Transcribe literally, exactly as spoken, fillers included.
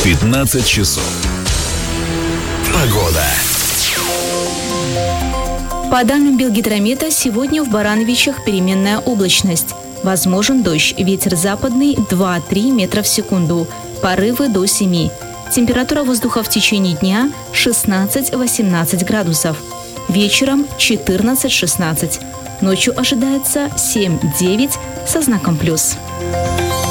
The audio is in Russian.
пятнадцать часов. Погода. По данным Белгидромета, сегодня в Барановичах переменная облачность. Возможен дождь, ветер западный два-три метра в секунду, порывы до семи. Температура воздуха в течение дня шестнадцать-восемнадцать градусов. Вечером четырнадцать-шестнадцать. Ночью ожидается семь-девять со знаком плюс.